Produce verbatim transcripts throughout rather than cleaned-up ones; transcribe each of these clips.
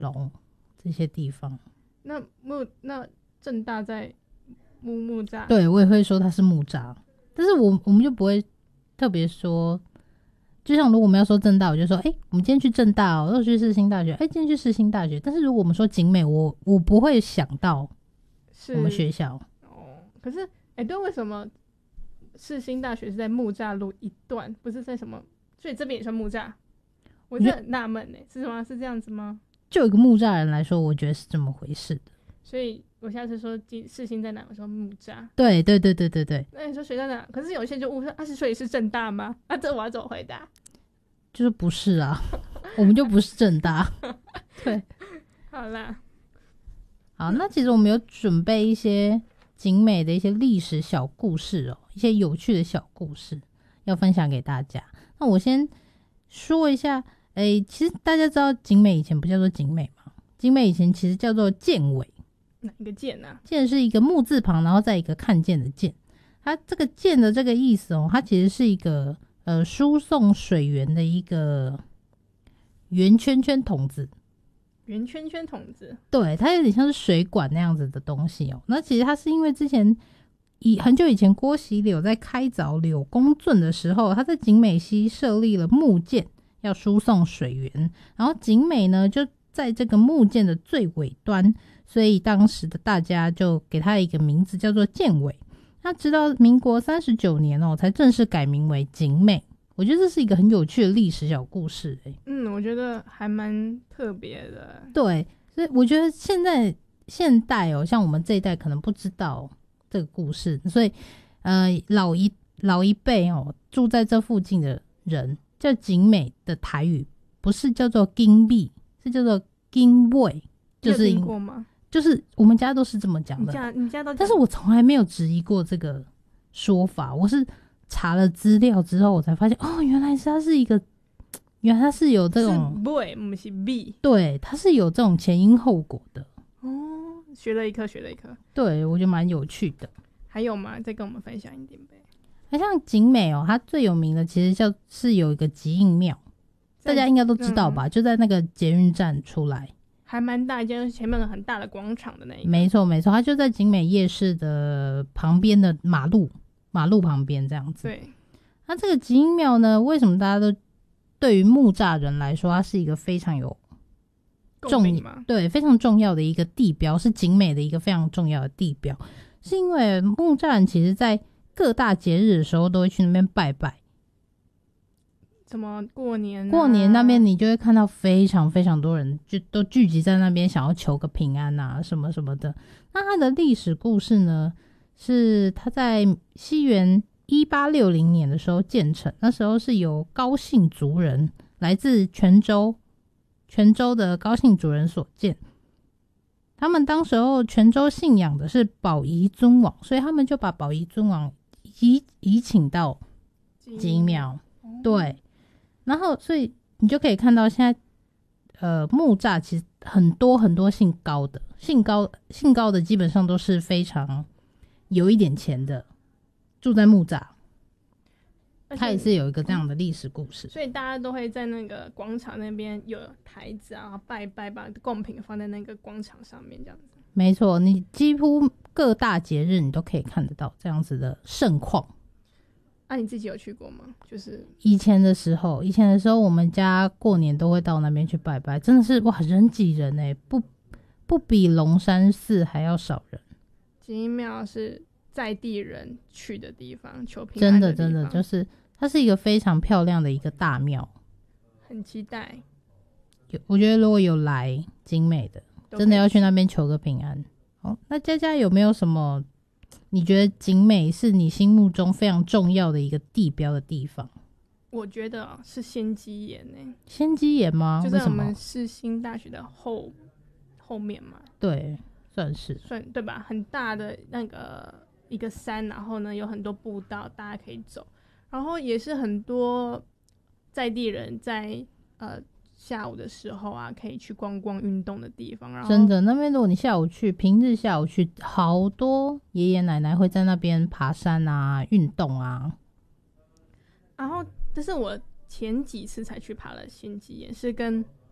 龙这些地方。 那木那政大在木木栅， 对，我也会说它是木栅，但是我我们就不会特别说，就像如果我们要说政大，我就说哎、欸，我们今天去政大哦，又去世新大学，哎、欸，今天去世新大学。但是如果我们说景美，我我不会想到我们学校哦。可是哎、欸，对，为什么世新大学是在木栅路一段，不是在什么？所以这边也算木栅？我真的很纳闷哎，是吗？是这样子吗？ 就一个木栅人来说，我觉得是这么回事的。 所以我下次说世新在哪，我说木栅。 对对对对对对。 那你说水在哪？可是有些人就误说啊，是所以是政大吗？啊，这我要怎么回答？ 就是不是啊，我们就不是政大。对， 好啦， 好，那其实我们有准备一些景美的一些历史小故事哦，一些有趣的小故事要分享给大家。那我先说一下。哎、欸，其实大家知道景美以前不叫做景美吗？景美以前其实叫做建伟。 哪一个建啊？ 建是一个木字旁，然后再一个看见的见。它这个建的这个意思哦，它其实是一个呃输送水源的一个圆圈圈筒子。 圆圈圈筒子， 对，它有点像是水管那样子的东西哦。那其实它是因为之前以很久以前郭喜柳在开凿柳公圳的时候，他在景美溪设立了木涧。要输送水源，然后景美呢就在这个木涧的最尾端，所以当时的大家就给它一个名字叫做建尾。那直到民国三十九年哦，才正式改名为景美。我觉得这是一个很有趣的历史小故事、欸、 嗯，我觉得还蛮特别的。 对，所以我觉得现在现代哦，像我们这一代可能不知道这个故事，所以呃老一老一辈哦住在这附近的人。叫景美的台语不是叫做景美，是叫做景尾，就是你有听过吗？ 就是我们家都是这么讲的。 你家你家都讲， 但是我从来没有质疑过这个说法。我是查了资料之后，我才发现哦，原来是它是一个，原来它是有这种是 boy 不是 b， 对，它是有这种前因后果的。 哦，学了一课，学了一课。 对，我觉得蛮有趣的。 还有吗？再跟我们分享一点呗。 那像景美哦，它最有名的其实叫是有一个吉应庙，大家应该都知道吧、嗯？就在那个捷运站出来， 还蛮大一间，前面有很大的广场的那一个。 没错没错，它就在景美夜市的旁边的马路，马路旁边这样子。 对， 那这个吉应庙呢，为什么大家都对于木栅人来说，它是一个非常有重对非常重要的一个地标，是景美的一个非常重要的地标，是因为木栅人其实在各大节日的时候都会去那边拜拜。 什么过年、啊、 过年那边你就会看到非常非常多人就都聚集在那边，想要求个平安啊什么什么的。那它的历史故事呢，是它在西元一八六零年的时候建成，那时候是由高姓族人来自泉州泉州的高姓族人所建。他们当时候泉州信仰的是宝仪尊王，所以他们就把宝仪尊王移移请到吉应庙。对，然后所以你就可以看到现在呃木栅其实很多很多姓高的姓高姓高的基本上都是非常有一点钱的，住在木栅。它也是有一个这样的历史故事、嗯、 所以大家都会在那个广场那边有台子啊，拜拜，把贡品放在那个广场上面这样子。 没错，你几乎各大节日你都可以看得到这样子的盛况。 啊，你自己有去过吗？就是以前的时候以前的时候我们家过年都会到那边去拜拜，真的是哇人挤人欸，不不比龙山寺还要少人。 吉应庙是在地人去的地方，求平安的地方。 真的真的就是它是一个非常漂亮的一个大庙， 很期待。 我觉得如果有来景美的，真的要去那边求个平安。好，那佳佳有没有什么你觉得景美是你心目中非常重要的一个地标的地方？ 我觉得、啊、是仙姬岩欸。 仙姬岩吗？ 就在我们世新大学的后后面嘛。 对，算是算对吧？很大的那个一个山，然后呢有很多步道大家可以走，然后也是很多在地人在呃下午的时候啊可以去逛逛运动的地方。然后真的那边如果你下午去，平日下午去，好多爷爷奶奶会在那边爬山啊运动啊。 然后这是我前几次才去爬了仙姬岩，是跟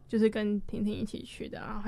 就是跟婷婷一起去的，然后